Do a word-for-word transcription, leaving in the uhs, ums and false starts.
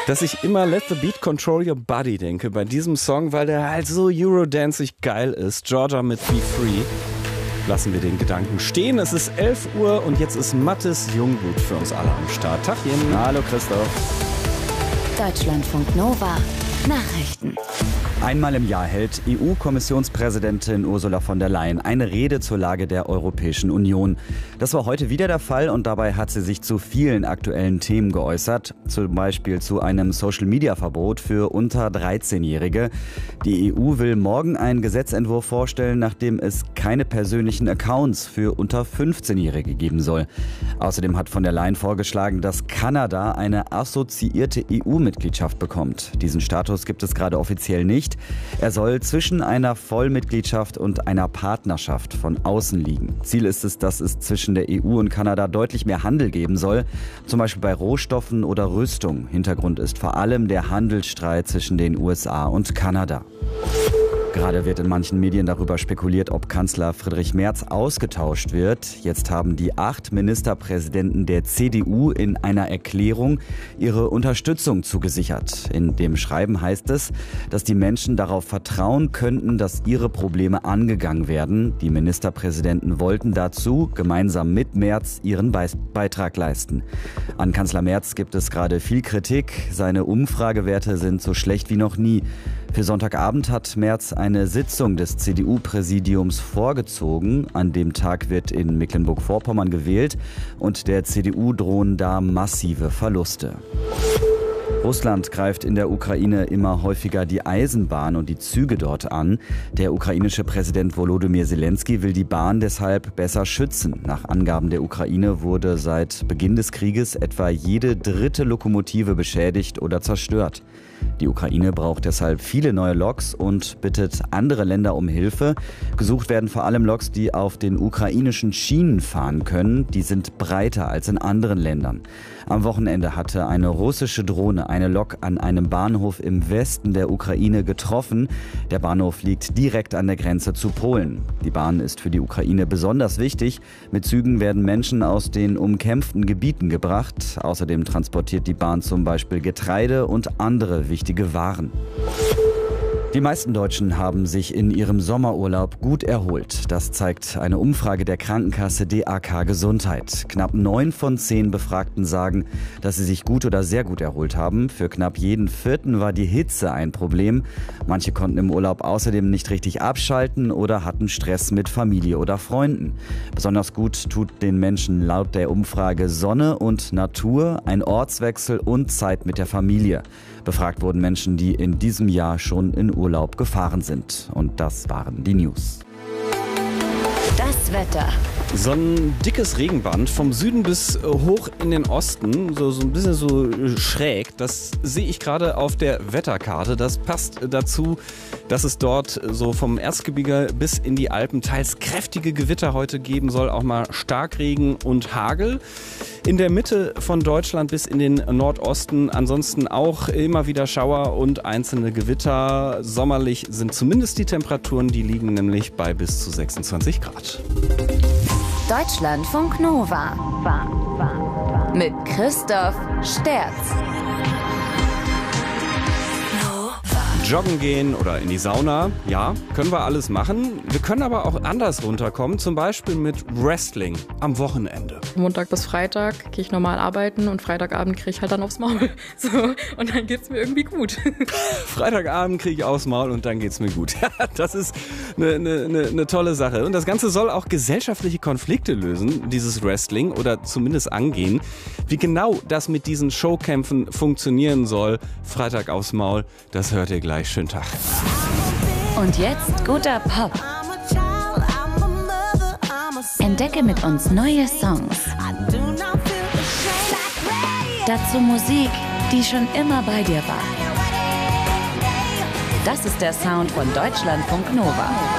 dass ich immer Let the Beat Control Your Body denke bei diesem Song, weil der halt so Eurodance-ig geil ist. Georgia mit Be Free. Lassen wir den Gedanken stehen. Es ist elf Uhr und jetzt ist Mathis Jungblut für uns alle am Start. Tachchen. Hallo Christoph. Deutschlandfunk Nova. Nachrichten. Einmal im Jahr hält E U-Kommissionspräsidentin Ursula von der Leyen eine Rede zur Lage der Europäischen Union. Das war heute wieder der Fall und dabei hat sie sich zu vielen aktuellen Themen geäußert. Zum Beispiel zu einem Social-Media-Verbot für unter dreizehnjährige. Die E U will morgen einen Gesetzentwurf vorstellen, nachdem es keine persönlichen Accounts für unter fünfzehnjährige geben soll. Außerdem hat von der Leyen vorgeschlagen, dass Kanada eine assoziierte E U-Mitgliedschaft bekommt. Diesen Status gibt es gerade offiziell nicht. Er soll zwischen einer Vollmitgliedschaft und einer Partnerschaft von außen liegen. Ziel ist es, dass es zwischen der E U und Kanada deutlich mehr Handel geben soll, zum Beispiel bei Rohstoffen oder Rüstung. Hintergrund ist vor allem der Handelsstreit zwischen den U S A und Kanada. Gerade wird in manchen Medien darüber spekuliert, ob Kanzler Friedrich Merz ausgetauscht wird. Jetzt haben die acht Ministerpräsidenten der C D U in einer Erklärung ihre Unterstützung zugesichert. In dem Schreiben heißt es, dass die Menschen darauf vertrauen könnten, dass ihre Probleme angegangen werden. Die Ministerpräsidenten wollten dazu gemeinsam mit Merz ihren Beitrag leisten. An Kanzler Merz gibt es gerade viel Kritik. Seine Umfragewerte sind so schlecht wie noch nie. Für Sonntagabend hat Merz eine Sitzung des C D U-Präsidiums vorgezogen. An dem Tag wird in Mecklenburg-Vorpommern gewählt und der C D U drohen da massive Verluste. Russland greift in der Ukraine immer häufiger die Eisenbahn und die Züge dort an. Der ukrainische Präsident Volodymyr Zelensky will die Bahn deshalb besser schützen. Nach Angaben der Ukraine wurde seit Beginn des Krieges etwa jede dritte Lokomotive beschädigt oder zerstört. Die Ukraine braucht deshalb viele neue Loks und bittet andere Länder um Hilfe. Gesucht werden vor allem Loks, die auf den ukrainischen Schienen fahren können. Die sind breiter als in anderen Ländern. Am Wochenende hatte eine russische Drohne eine Lok an einem Bahnhof im Westen der Ukraine getroffen. Der Bahnhof liegt direkt an der Grenze zu Polen. Die Bahn ist für die Ukraine besonders wichtig. Mit Zügen werden Menschen aus den umkämpften Gebieten gebracht. Außerdem transportiert die Bahn zum Beispiel Getreide und andere wichtige Waren. Die meisten Deutschen haben sich in ihrem Sommerurlaub gut erholt. Das zeigt eine Umfrage der Krankenkasse D A K Gesundheit. Knapp neun von zehn Befragten sagen, dass sie sich gut oder sehr gut erholt haben. Für knapp jeden Vierten war die Hitze ein Problem. Manche konnten im Urlaub außerdem nicht richtig abschalten oder hatten Stress mit Familie oder Freunden. Besonders gut tut den Menschen laut der Umfrage Sonne und Natur, ein Ortswechsel und Zeit mit der Familie. Befragt wurden Menschen, die in diesem Jahr schon in Urlaub gefahren sind. Und das waren die News. Das Wetter. So ein dickes Regenband vom Süden bis hoch in den Osten, so, so ein bisschen so schräg, das sehe ich gerade auf der Wetterkarte. Das passt dazu, dass es dort so vom Erzgebirge bis in die Alpen teils kräftige Gewitter heute geben soll, auch mal Starkregen und Hagel. In der Mitte von Deutschland bis in den Nordosten ansonsten auch immer wieder Schauer und einzelne Gewitter. Sommerlich sind zumindest die Temperaturen, die liegen nämlich bei bis zu sechsundzwanzig Grad. Deutschlandfunk Nova. Mit Christoph Sterz. Joggen gehen oder in die Sauna, ja, können wir alles machen. Wir können aber auch anders runterkommen, zum Beispiel mit Wrestling am Wochenende. Montag bis Freitag gehe ich normal arbeiten und Freitagabend kriege ich halt dann aufs Maul. So, und dann geht's mir irgendwie gut. Freitagabend kriege ich aufs Maul und dann geht's mir gut. Das ist eine, eine, eine tolle Sache. Und das Ganze soll auch gesellschaftliche Konflikte lösen, dieses Wrestling, oder zumindest angehen. Wie genau das mit diesen Showkämpfen funktionieren soll, Freitag aufs Maul, das hört ihr gleich. Schönen Tag. Und jetzt guter Pop. Entdecke mit uns neue Songs. Dazu Musik, die schon immer bei dir war. Das ist der Sound von Deutschlandfunk Nova.